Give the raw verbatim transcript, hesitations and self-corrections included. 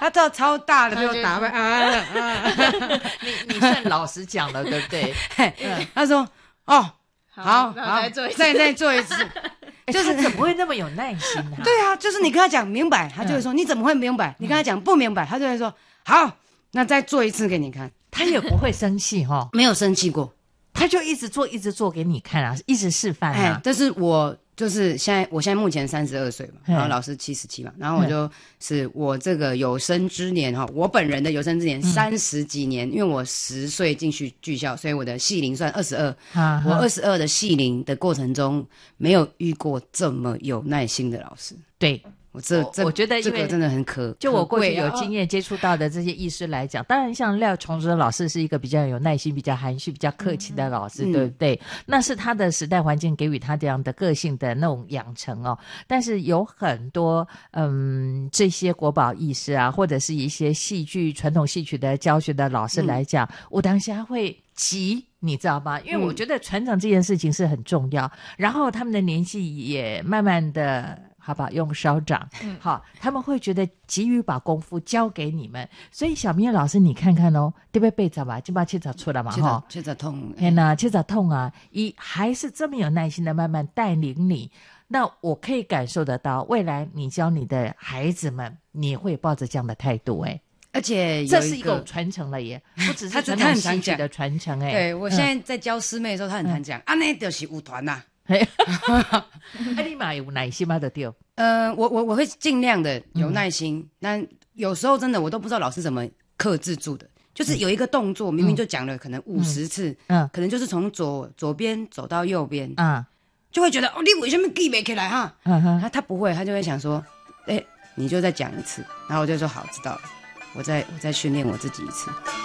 他到超大的被我打败啊啊！ 你你算老实讲了，对不对？ 嗯、他说哦，好，好， 再做一次， 再再做一次。 就是怎么会那么有耐心啊？ 对啊，就是你跟他讲明白，他就会说、嗯、你怎么会明白？你跟他讲不明白，他就会说好，那再做一次给你看。 他也不会生气哈、哦， 没有生气过， 他就一直做，一直做给你看啊，一直示范啊。 哎，但是我就是现在，我现在目前三十二岁嘛，然后老师七十七嘛，然后我就是我这个有生之年哈，我本人的有生之年三十几年，嗯、因为我十岁进去剧校，所以我的戏龄算二十二。我二十二的戏龄的过程中，没有遇过这么有耐心的老师。 对。 我这这我觉得这个真的很可， 就我过去有经验接触到的这些医师来讲，当然像廖崇哲老师是一个比较有耐心、比较含蓄、比较客气的老师，嗯、对不对？那是他的时代环境给予他这样的个性的那种养成哦。但是有很多嗯这些国宝医师啊，或者是一些戏剧传统戏曲的教学的老师来讲，嗯、我当下会急。你知道吗？因为我觉得传承这件事情是很重要，嗯、然后他们的年纪也慢慢的。好吧，用稍长，嗯，好，他们会觉得急于把功夫交给你们，所以小明老师，你看看哦，对不对？背着吧，就把切早出来嘛，哈， 切早痛， 天哪，切早痛啊！一还是这么有耐心的慢慢带领你，那我可以感受得到，未来你教你的孩子们，你会抱着这样的态度，哎。 而且这是一种传承了耶，不只是传统戏曲的传承哎。 对，我现在在教师妹的时候，她很常讲，啊，那就是舞团呐。 啊，你嘛有耐心吗？的对。 呃，我我我会尽量的有耐心，但、嗯、有时候真的我都不知道老师怎么克制住的，就是有一个动作、嗯、明明就讲了可能五十次，嗯，可能就是从左左边走到右边，嗯，就会觉得哦，你为什么记不起来哈？嗯哼，他他不会，他就会想说，哎、欸，你就再讲一次，然后我就说好，知道了，我再我再训练我自己一次。